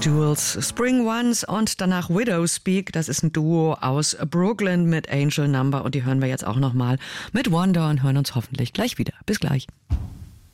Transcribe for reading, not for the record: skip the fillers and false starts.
Jules, Spring Ones und danach Widow Speak. Das ist ein Duo aus Brooklyn mit Angel Number und die hören wir jetzt auch nochmal mit Wonder und hören uns hoffentlich gleich wieder. Bis gleich.